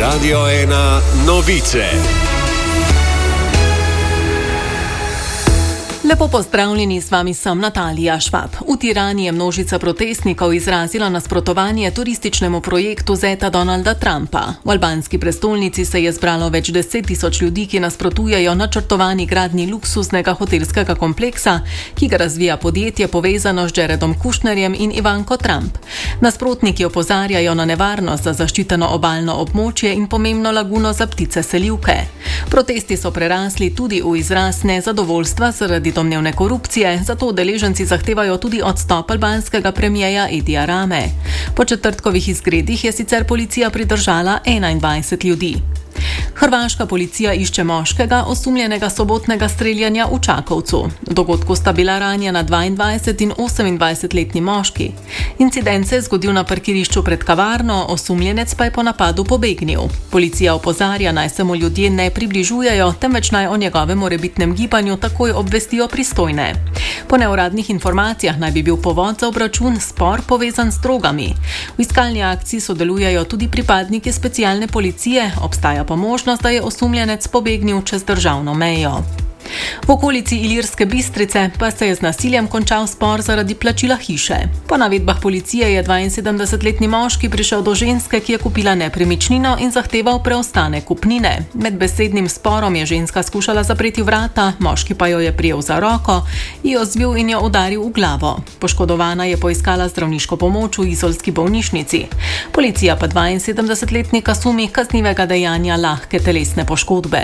Radio 1 novice. Lepo pozdravljeni, z vami sem Natalija Švab. V Tirani je množica protestnikov izrazila nasprotovanje turističnemu projektu zeta Donalda Trumpa. V albanski prestolnici se je zbralo več 10.000 ljudi, ki nasprotujejo načrtovani gradnji luksuznega hotelskega kompleksa, ki ga razvija podjetje povezano z Jaredom Kushnerjem in Ivanko Trump. Nasprotniki opozarjajo na nevarnost za zaščiteno obalno območje in pomembno laguno za ptice selivke. Protesti so prerasli tudi v izraz nezadovoljstva zaradi domnevne korupcije, zato udeleženci zahtevajo tudi odstop albanskega premijeja Edija Rame. Po četrtkovih izgredih je sicer policija pridržala 21 ljudi. Hrvaška policija išče moškega, osumljenega sobotnega streljanja v Čakovcu. V dogodku sta bila ranjena 22 in 28-letni moški. Incident se je zgodil na parkirišču pred kavarno, osumljenec pa je po napadu pobegnil. Policija opozarja, naj se mu ljudje ne približujejo, temveč naj o njegovem morebitnem gibanju takoj obvestijo pristojne. Po neuradnih informacijah naj bi bil povod za obračun spor povezan s drogami. V iskalni akciji sodelujejo tudi pripadniki specialne policije, obstaja pa možnost, da je osumljenec pobegnil čez državno mejo. V okolici Ilirske Bistrice pa se je z nasiljem končal spor zaradi plačila hiše. Po navedbah policije je 72-letni moški prišel do ženske, ki je kupila nepremičnino in zahteval preostane kupnine. Med besednim sporom je ženska skušala zapreti vrata, moški pa jo je prijel za roko, jo zvil in jo udaril v glavo. Poškodovana je poiskala zdravniško pomoč v izolski bolnišnici. Policija pa 72-letnika sumi kaznivega dejanja lahke telesne poškodbe.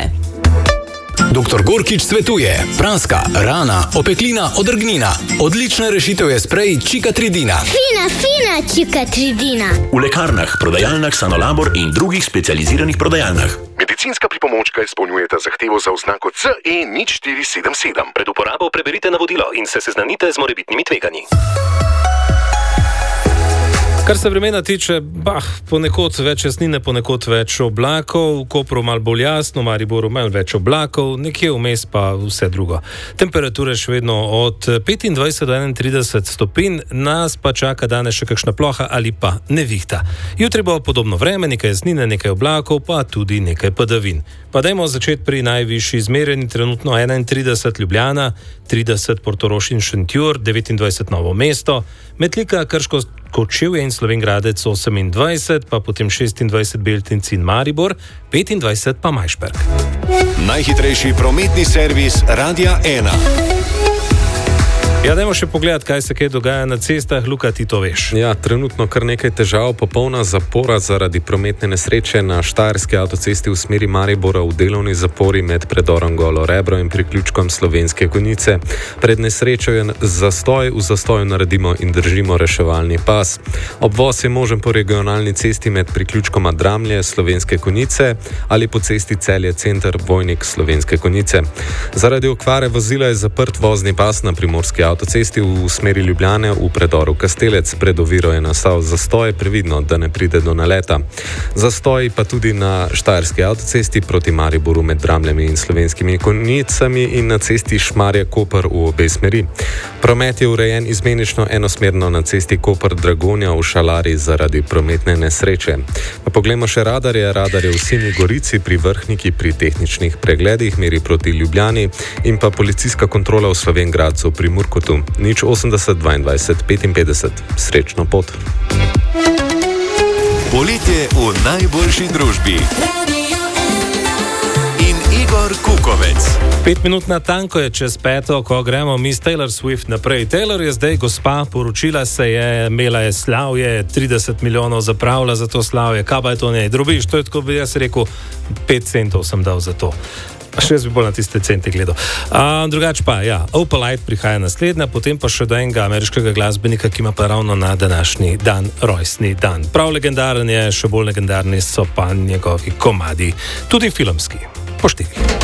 Dr. Gorkič svetuje: praska, rana, opeklina, odrgnina. Odlična rešitev je sprej Čikatridina. Fina Čikatridina. V lekarnah, prodajalnah Sanolabor in drugih specializiranih prodajalnah. Medicinska pripomočka izpolnjujeta zahtevo za oznako CE0477. Pred uporabo preberite navodilo in se seznanite z morebitnimi tveganji. Kar se vremena tiče, ponekod več jasnine, ponekod več oblakov, v Kopru malo bolj jasno, v Mariboru malo več oblakov, nekje vmes pa vse drugo. Temperature še vedno od 25 do 31 stopinj, nas pa čaka danes še kakšna ploha ali pa nevihta. Jutri bo podobno vreme, nekaj jasnine, nekaj oblakov, pa tudi nekaj padavin. Pa dajmo začeti pri najvišji izmerjeni, trenutno 31 Ljubljana, 30 Portorož in Šentjur, 29 Novo mesto, Metlika, Krško, Kočevje in Slovenj Gradec 28, pa potem 26 Beltinci in Maribor, 25 pa Majšperk. Najhitrejši prometni servis Radia 1. Ja, dajmo še pogledati, kaj se dogaja na cestah. Luka, ti to veš. Ja, trenutno kar nekaj težav, popolna zapora zaradi prometne nesreče na Štajerski avtocesti v smeri Maribora v delovni zapori med predorom Golo Rebro in priključkom Slovenske Konjice. Pred nesrečo je v zastoju naredimo in držimo reševalni pas. Obvoz je možen po regionalni cesti med priključkoma Dramlje, Slovenske Konjice ali po cesti Celje Center, Vojnik, Slovenske Konjice. Zaradi okvare vozila je zaprt vozni pas na Primorski avtocesti v smeri Ljubljane v predoru Kastelec. Pred oviro je nastal zastoj, previdno, da ne pride do naleta. Zastoj pa tudi na Štajerski avtocesti proti Mariboru med Dramljami in Slovenskimi Konjicami in na cesti Šmarje-Koper v obe smeri. Promet je urejen izmenično enosmerno na cesti Koper-Dragonja v Šalari zaradi prometne nesreče. Pa poglejmo še radarje. Radar je v Sinji Gorici pri Vrhniki pri tehničnih pregledih meri proti Ljubljani in pa policijska kontrola v Slovenj Gradcu pri Murkotu. 080 22 55. Srečno pot. Poletje v najboljši družbi. In Igor Kukovec. 5 minut na tanko je čez 5, ko gremo mi s Taylor Swift naprej. Taylor je zdaj gospa, poročila se je, imela je slavje, 30 milijonov zapravila za to slavje. Kaj pa je to njej? Drobiš, to je tako bi jaz rekel, 5 centov sem dal za to. Še jaz bi bolj na tiste cente gledal. Drugač pa, ja, Opalite prihaja naslednja, potem pa še do enega ameriškega glasbenika, ki ima pa ravno na današnji dan rojstni dan. Prav legendaren je, še bolj legendarni so pa njegovi komadi, tudi filmski. Po 4.